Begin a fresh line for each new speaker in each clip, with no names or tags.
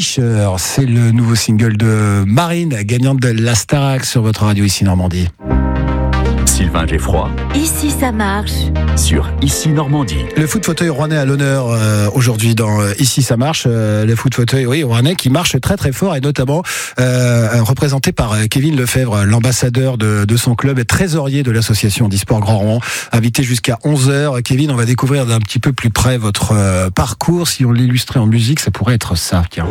Tricheur, c'est le nouveau single de Marine, gagnante de la Starac sur votre radio ici Normandie.
Sylvain Geffroy.
Ici ça marche.
Sur Ici Normandie.
Le foot fauteuil rouennais à l'honneur aujourd'hui dans Ici ça marche. Le foot fauteuil rouennais qui marche très très fort et notamment représenté par Kevin Lefebvre, l'ambassadeur de son club et trésorier de l'association d'e-sport Grand Rouen. Invité jusqu'à 11h. Kevin, on va découvrir d'un petit peu plus près votre parcours. Si on l'illustrait en musique, ça pourrait être ça. Tiens.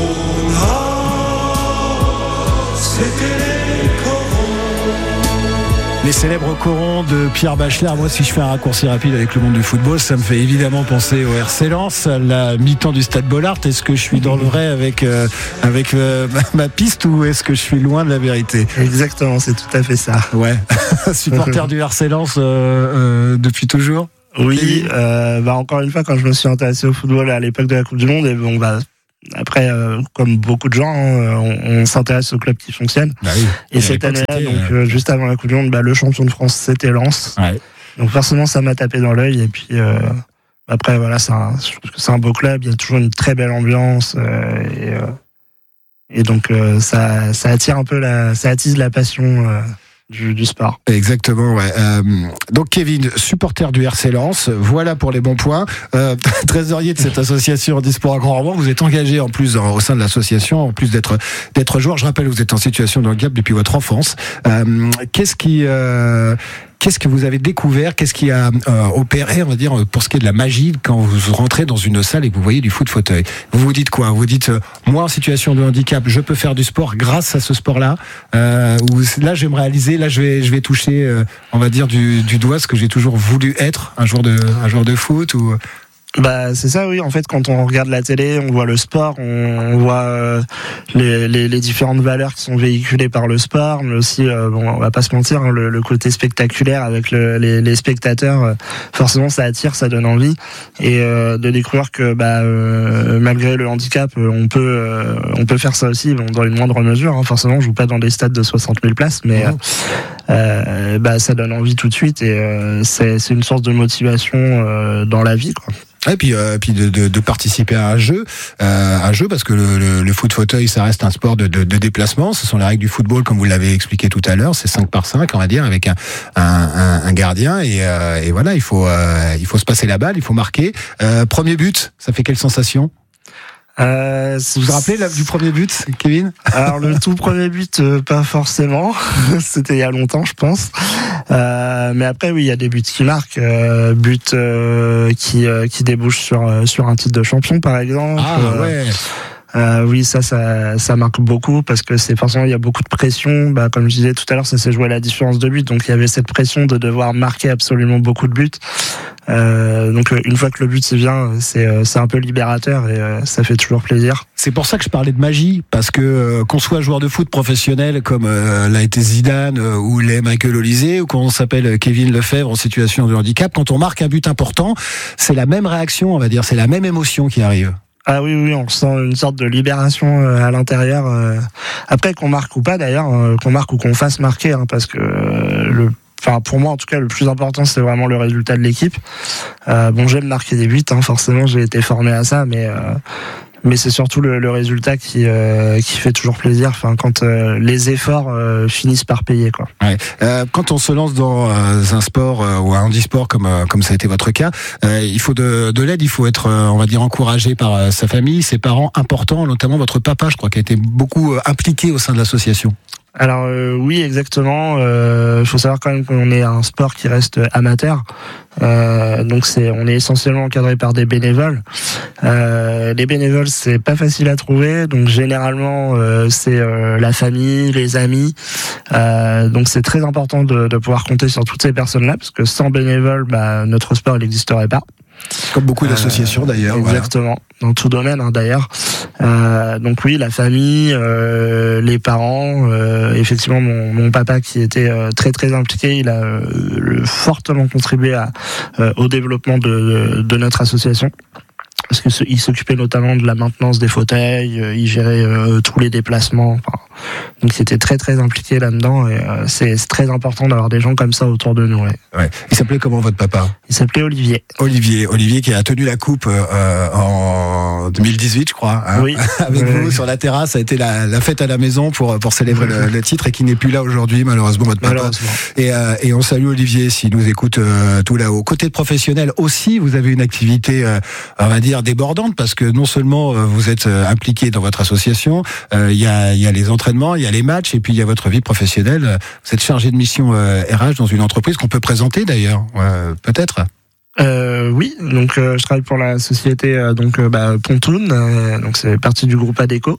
Les célèbres corons de Pierre Bachelet. Moi, si je fais un raccourci rapide avec le monde du football, ça me fait évidemment penser au RC Lens, à la mi-temps du Stade Bollaert. Est-ce que je suis dans le vrai avec ma piste ou est-ce que je suis loin de la vérité ?
Exactement, c'est tout à fait ça.
Ouais. Supporter du RC Lens depuis toujours ?
Oui, encore une fois, quand je me suis intéressé au football à l'époque de la Coupe du Monde, et bon, après, comme beaucoup de gens, on s'intéresse aux clubs qui fonctionnent.
Bah oui.
Et cette année-là, donc juste avant la Coupe du Monde, le champion de France, c'était Lens.
Ouais.
Donc forcément, ça m'a tapé dans l'œil. Et puis après, voilà, je trouve que c'est un beau club. Il y a toujours une très belle ambiance. Et donc ça attire un peu ça attise la passion. Du sport.
Exactement, ouais. Donc Kevin, supporter du RC Lens, voilà pour les bons points. Trésorier de cette association d'e-sport à Grand Rouen, vous êtes engagé en plus au sein de l'association, en plus d'être joueur. Je rappelle, vous êtes en situation de handicap depuis votre enfance. Qu'est-ce que vous avez découvert ? Qu'est-ce qui a opéré, on va dire, pour ce qui est de la magie, quand vous rentrez dans une salle et que vous voyez du foot fauteuil ? Vous vous dites quoi ? Vous dites, moi en situation de handicap, je peux faire du sport grâce à ce sport-là. Ou là, je vais me réaliser, là, je vais toucher, on va dire, du doigt ce que j'ai toujours voulu être, un joueur de foot ou...
C'est ça, oui. En fait, quand on regarde la télé, on voit le sport, on voit les différentes valeurs qui sont véhiculées par le sport, mais aussi, on va pas se mentir, le côté spectaculaire avec les spectateurs, forcément, ça attire, ça donne envie, et de découvrir que malgré le handicap, on peut faire ça aussi, dans une moindre mesure. Forcément, je joue pas dans des stades de 60 000 places, mais ça donne envie tout de suite, et c'est une source de motivation dans la vie, quoi.
Et puis de participer à un jeu parce que le foot fauteuil, ça reste un sport de déplacement. Ce sont les règles du football, comme vous l'avez expliqué tout à l'heure. C'est 5 par 5, on va dire, avec un gardien et voilà, il faut se passer la balle, il faut marquer. Premier but, ça fait quelle sensation ? Vous vous rappelez du premier but, Kevin ?
Alors le tout premier but, pas forcément. C'était il y a longtemps, je pense. Mais après, oui, il y a des buts qui marquent, buts qui débouchent sur un titre de champion, par exemple.
Ah ouais.
Oui, ça marque beaucoup parce que c'est forcément, il y a beaucoup de pression. Comme je disais tout à l'heure, ça s'est joué à la différence de but, donc il y avait cette pression de devoir marquer absolument beaucoup de buts. Donc une fois que le but vient, c'est un peu libérateur et ça fait toujours plaisir.
C'est pour ça que je parlais de magie, parce que qu'on soit joueur de foot professionnel comme l'a été Zidane ou l'est Michael Olise, ou qu'on s'appelle Kevin Lefebvre en situation de handicap, quand on marque un but important, c'est la même réaction, on va dire, c'est la même émotion qui arrive.
Ah oui, on ressent une sorte de libération à l'intérieur. Après, qu'on marque ou pas d'ailleurs, qu'on marque ou qu'on fasse marquer, parce que pour moi en tout cas, le plus important, c'est vraiment le résultat de l'équipe. J'aime marquer des buts, forcément, j'ai été formé à ça, mais c'est surtout le résultat qui fait toujours plaisir. Quand les efforts finissent par payer, quoi.
Ouais. Quand on se lance dans un sport ou un handisport comme ça a été votre cas, il faut de l'aide. Il faut être, on va dire, encouragé par sa famille, ses parents importants, notamment votre papa, je crois, qui a été beaucoup impliqué au sein de l'association.
Alors oui, exactement. Faut savoir quand même qu'on est un sport qui reste amateur. Donc on est essentiellement encadré par des bénévoles. Les bénévoles, c'est pas facile à trouver. Donc généralement, c'est la famille, les amis. Donc c'est très important de pouvoir compter sur toutes ces personnes-là, parce que sans bénévoles, notre sport n'existerait pas.
Comme beaucoup d'associations d'ailleurs.
Exactement, dans tout domaine d'ailleurs. Donc oui, la famille, les parents, effectivement mon papa qui était très très impliqué, il a fortement contribué au développement de notre association. parce que il s'occupait notamment de la maintenance des fauteuils, il gérait tous les déplacements. Donc c'était très très impliqué là-dedans et c'est très important d'avoir des gens comme ça autour de nous.
Ouais. Il s'appelait comment votre papa ?
Il s'appelait Olivier.
Olivier qui a tenu la coupe en 2018, je crois. Hein,
oui.
Avec vous sur la terrasse, ça a été la fête à la maison pour célébrer le titre et qui n'est plus là aujourd'hui malheureusement votre papa. Et on salue Olivier s'il nous écoute tout là-haut. Côté professionnel aussi, vous avez une activité on va dire débordante parce que non seulement vous êtes impliqué dans votre association, il y a les entraînements, il y a les matchs et puis il y a votre vie professionnelle. Vous êtes chargé de mission RH dans une entreprise qu'on peut présenter d'ailleurs, peut-être.
Oui, donc je travaille pour la société Pontoon, donc c'est partie du groupe Adecco.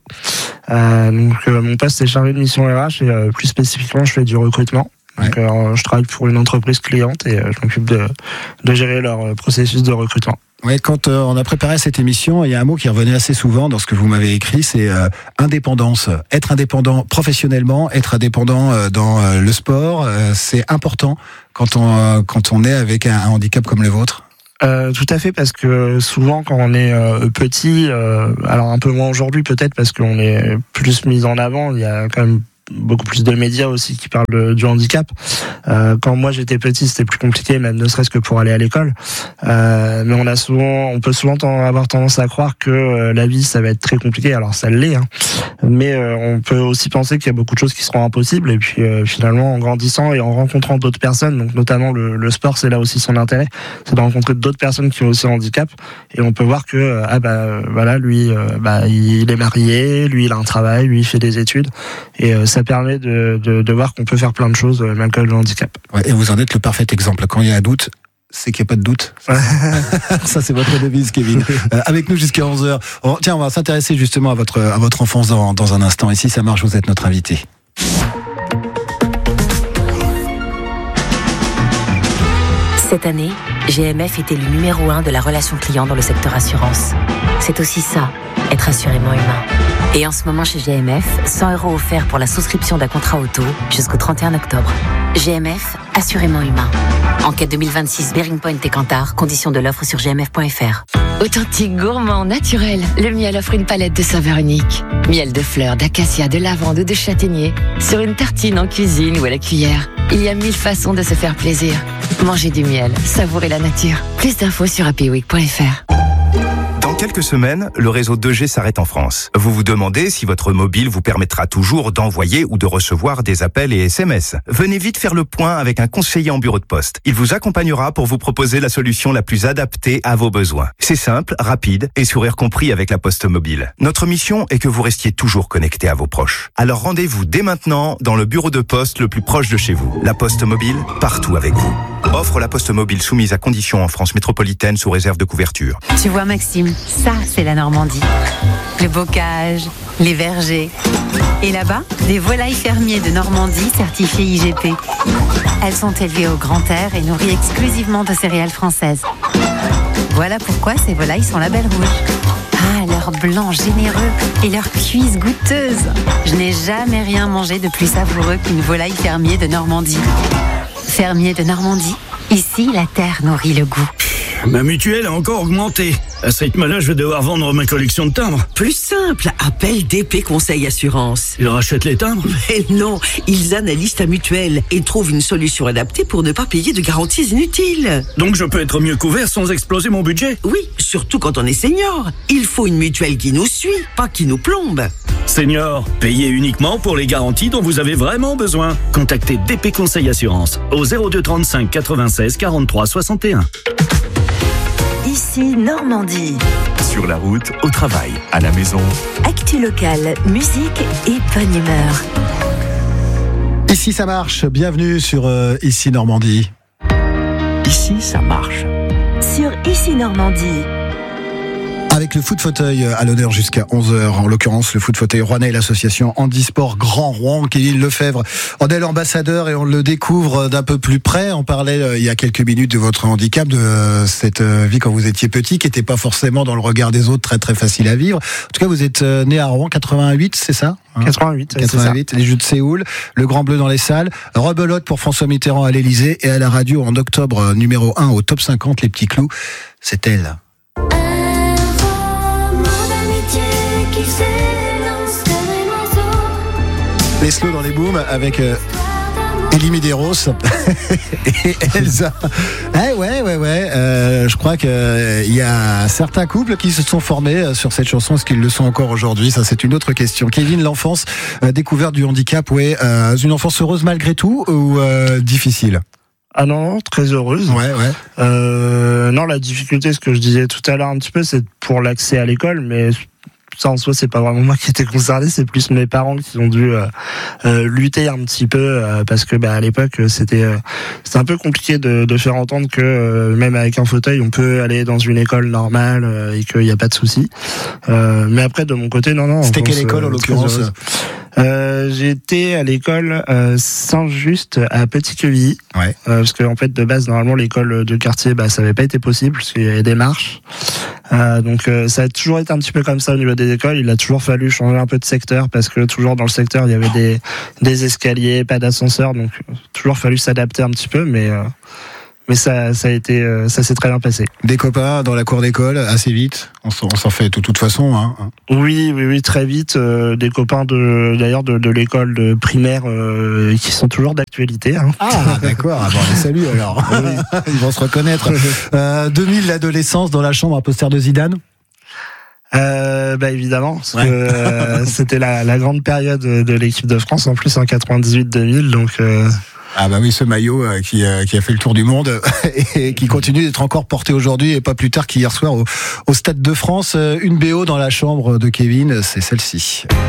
Mon poste c'est chargé de mission RH et plus spécifiquement je fais du recrutement. Donc je travaille pour une entreprise cliente et je m'occupe de gérer leur processus de recrutement.
Ouais, quand on a préparé cette émission, il y a un mot qui revenait assez souvent dans ce que vous m'avez écrit, c'est indépendance. Être indépendant professionnellement, être indépendant dans le sport, c'est important quand on est avec un handicap comme le vôtre.
Tout à fait, parce que souvent quand on est petit, alors un peu moins aujourd'hui peut-être parce qu'on est plus mis en avant, il y a quand même beaucoup plus de médias aussi qui parlent du handicap. Quand moi j'étais petit, c'était plus compliqué, même ne serait-ce que pour aller à l'école. Mais on peut souvent avoir tendance à croire que la vie ça va être très compliqué. Alors ça l'est, hein. Mais on peut aussi penser qu'il y a beaucoup de choses qui seront impossibles. Et puis finalement, en grandissant et en rencontrant d'autres personnes, donc notamment le sport, c'est là aussi son intérêt, c'est de rencontrer d'autres personnes qui ont aussi un handicap. Et on peut voir que lui, il est marié, lui il a un travail, lui il fait des études. Et ça permet de voir qu'on peut faire plein de choses malgré le handicap.
Ouais, et vous en êtes le parfait exemple. Quand il y a un doute, c'est qu'il n'y a pas de doute. Ça, c'est votre devise, Kevin. Avec nous jusqu'à 11h. On va s'intéresser justement à votre enfance dans un instant. Ici, ça marche, vous êtes notre invité.
Cette année, GMF est élu numéro 1 de la relation client dans le secteur assurance. C'est aussi ça, être assurément humain. Et en ce moment chez GMF, 100 € offerts pour la souscription d'un contrat auto jusqu'au 31 octobre. GMF, assurément humain. Enquête 2026 Bearing Point et Kantar, conditions de l'offre sur gmf.fr.
Authentique, gourmand, naturel, le miel offre une palette de saveurs uniques. Miel de fleurs, d'acacia, de lavande ou de châtaignier, sur une tartine en cuisine ou à la cuillère. Il y a 1000 façons de se faire plaisir. Mangez du miel, savourez la nature. Plus d'infos sur happyweek.fr.
Dans quelques semaines, le réseau 2G s'arrête en France. Vous vous demandez si votre mobile vous permettra toujours d'envoyer ou de recevoir des appels et SMS. Venez vite faire le point avec un conseiller en bureau de poste. Il vous accompagnera pour vous proposer la solution la plus adaptée à vos besoins. C'est simple, rapide et sourire compris avec la Poste Mobile. Notre mission est que vous restiez toujours connecté à vos proches. Alors rendez-vous dès maintenant dans le bureau de poste le plus proche de chez vous. La Poste Mobile, partout avec vous. Offre la Poste Mobile soumise à conditions en France métropolitaine sous réserve de couverture.
Tu vois Maxime, ça c'est la Normandie. Le bocage, les vergers. Et là-bas, des volailles fermiers de Normandie certifiées IGP. Elles sont élevées au grand air et nourries exclusivement de céréales françaises. Voilà pourquoi ces volailles sont label rouge. Ah, leur blanc généreux et leur cuisse goûteuse. Je n'ai jamais rien mangé de plus savoureux qu'une volaille fermier de Normandie. Fermier de Normandie, ici la terre nourrit le goût.
Ma mutuelle a encore augmenté. À ce rythme-là, je vais devoir vendre ma collection de timbres.
Plus simple, appelle DP Conseil Assurance.
Ils rachètent les timbres ?
Mais non, ils analysent ta mutuelle et trouvent une solution adaptée pour ne pas payer de garanties inutiles.
Donc je peux être mieux couvert sans exploser mon budget ?
Oui, surtout quand on est senior. Il faut une mutuelle qui nous suit, pas qui nous plombe.
Senior, payez uniquement pour les garanties dont vous avez vraiment besoin. Contactez DP Conseil Assurance au 02 35 96 43 61.
Ici Normandie.
Sur la route, au travail, à la maison.
Actu locale, musique et bonne humeur.
Ici ça marche, bienvenue sur Ici Normandie.
Ici, ça marche.
Sur Ici Normandie.
Avec le foot fauteuil à l'honneur jusqu'à 11h, en l'occurrence le foot fauteuil rouennais et l'association Handisport Grand Rouen, Kevin Lefebvre en est l'ambassadeur et on le découvre d'un peu plus près. On parlait il y a quelques minutes de votre handicap, de cette vie quand vous étiez petit, qui n'était pas forcément dans le regard des autres très très facile à vivre. En tout cas, vous êtes né à Rouen, 88, c'est ça ?
88,
88, les Jeux de Séoul, le Grand Bleu dans les salles, rebelote pour François Mitterrand à l'Élysée et à la radio en octobre numéro 1 au top 50, les petits clous. C'est elle. Les slows dans les booms avec Elie Medeiros et Elsa. Ouais. Je crois qu'il y a certains couples qui se sont formés sur cette chanson. Est-ce qu'ils le sont encore aujourd'hui? Ça, c'est une autre question. Kevin, l'enfance, découverte du handicap, une enfance heureuse malgré tout ou difficile?
Ah non, très heureuse.
Ouais.
Non, la difficulté, ce que je disais tout à l'heure un petit peu, c'est pour l'accès à l'école, mais ça en soi c'est pas vraiment moi qui étais concerné, c'est plus mes parents qui ont dû lutter un petit peu parce que à l'époque c'était un peu compliqué de faire entendre que même avec un fauteuil on peut aller dans une école normale et qu'il n'y a pas de souci. Mais après de mon côté non.
C'était quelle école en l'occurrence?
J'étais à l'école Saint-Just à Petit-Quevilly, parce que en fait de base normalement l'école de quartier ça avait pas été possible parce qu'il y avait des marches. Donc ça a toujours été un petit peu comme ça au niveau des écoles. Il a toujours fallu changer un peu de secteur parce que toujours dans le secteur il y avait des escaliers, pas d'ascenseur, donc toujours fallu s'adapter un petit peu, mais ça s'est très bien passé.
Des copains dans la cour d'école assez vite. On s'en fait de toute façon. Hein.
Oui, très vite. Des copains de l'école de primaire qui sont toujours d'actualité. Hein.
Ah d'accord. Bon, salut alors. Oui. Ils vont se reconnaître. 2000, l'adolescence dans la chambre, un poster de Zidane.
Évidemment, parce que c'était la grande période de l'équipe de France en plus en 98-2000, donc.
Ah oui, ce maillot qui a fait le tour du monde et qui continue d'être encore porté aujourd'hui et pas plus tard qu'hier soir au Stade de France. Une BO dans la chambre de Kevin, c'est celle-ci.